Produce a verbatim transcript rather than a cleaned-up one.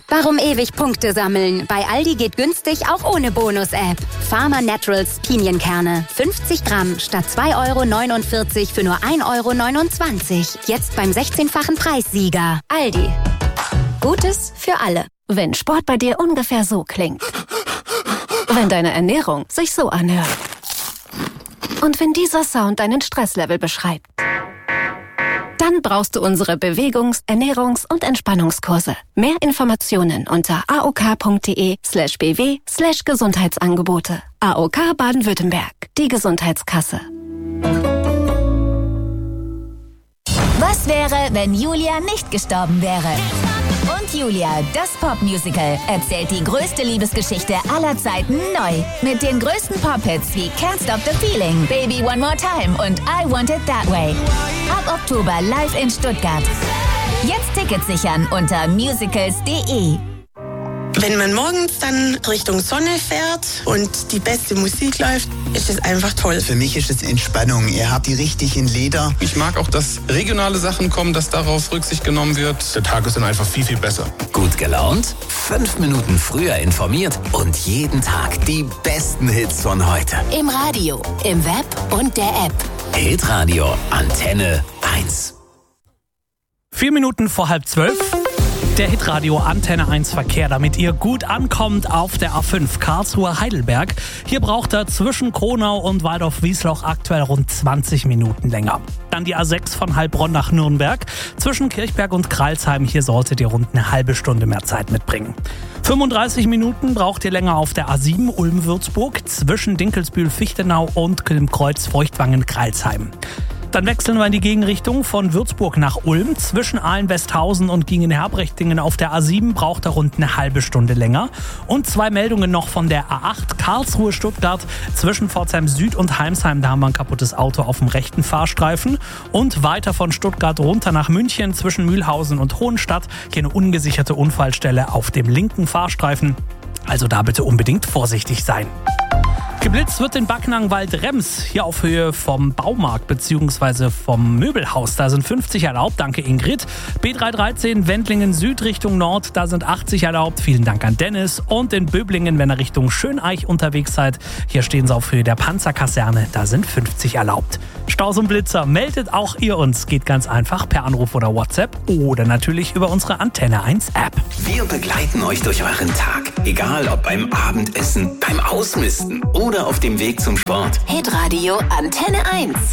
Warum ewig Punkte sammeln? Bei Aldi geht günstig auch ohne Bonus-App. Farmer Naturals Pinienkerne. fünfzig Gramm statt zwei Euro neunundvierzig für nur ein Euro neunundzwanzig. Jetzt beim sechzehnfachen Preissieger. Aldi. Gutes für alle. Wenn Sport bei dir ungefähr so klingt. Wenn deine Ernährung sich so anhört. Und wenn dieser Sound deinen Stresslevel beschreibt. Dann brauchst du unsere Bewegungs-, Ernährungs- und Entspannungskurse. Mehr Informationen unter aok.de slash bw slash Gesundheitsangebote. A O K Baden-Württemberg, die Gesundheitskasse. Was wäre, wenn Julia nicht gestorben wäre? Und Julia, das Popmusical, erzählt die größte Liebesgeschichte aller Zeiten neu. Mit den größten Pop-Hits wie Can't Stop the Feeling, Baby One More Time und I Want It That Way. Ab Oktober live in Stuttgart. Jetzt Tickets sichern unter musicals punkt de. Wenn man morgens dann Richtung Sonne fährt und die beste Musik läuft, ist es einfach toll. Für mich ist es Entspannung. Ihr habt die richtigen Lieder. Ich mag auch, dass regionale Sachen kommen, dass darauf Rücksicht genommen wird. Der Tag ist dann einfach viel, viel besser. Gut gelaunt, fünf Minuten früher informiert und jeden Tag die besten Hits von heute. Im Radio, im Web und der App. Hitradio Antenne eins. Vier Minuten vor halb zwölf. Der Hitradio Antenne eins Verkehr, damit ihr gut ankommt auf der A fünf Karlsruhe-Heidelberg. Hier braucht er zwischen Kronau und Waldorf-Wiesloch aktuell rund zwanzig Minuten länger. Dann die A sechs von Heilbronn nach Nürnberg. Zwischen Kirchberg und Kralsheim, hier solltet ihr rund eine halbe Stunde mehr Zeit mitbringen. fünfunddreißig Minuten braucht ihr länger auf der A sieben Ulm-Würzburg zwischen Dinkelsbühl-Fichtenau und Kreuz-Feuchtwangen-Kralsheim. Dann wechseln wir in die Gegenrichtung von Würzburg nach Ulm. Zwischen Aalen-Westhausen und Gingen-Herbrechtingen auf der A sieben braucht er rund eine halbe Stunde länger. Und zwei Meldungen noch von der A acht Karlsruhe-Stuttgart. Zwischen Pforzheim Süd und Heimsheim, da haben wir ein kaputtes Auto auf dem rechten Fahrstreifen. Und weiter von Stuttgart runter nach München zwischen Mühlhausen und Hohenstadt. Hier eine ungesicherte Unfallstelle auf dem linken Fahrstreifen. Also da bitte unbedingt vorsichtig sein. Geblitzt wird in Backnang-Wald-Rems, hier auf Höhe vom Baumarkt bzw. vom Möbelhaus. Da sind fünfzig erlaubt, danke Ingrid. B dreihundertdreizehn Wendlingen Süd Richtung Nord, da sind achtzig erlaubt, vielen Dank an Dennis. Und in Böblingen, wenn ihr Richtung Schöneich unterwegs seid, hier stehen sie auf Höhe der Panzerkaserne, da sind fünfzig erlaubt. Staus und Blitzer, meldet auch ihr uns. Geht ganz einfach per Anruf oder WhatsApp oder natürlich über unsere Antenne eins App. Wir begleiten euch durch euren Tag. Egal ob beim Abendessen, beim Ausmisten oder auf dem Weg zum Sport. Hitradio Antenne eins.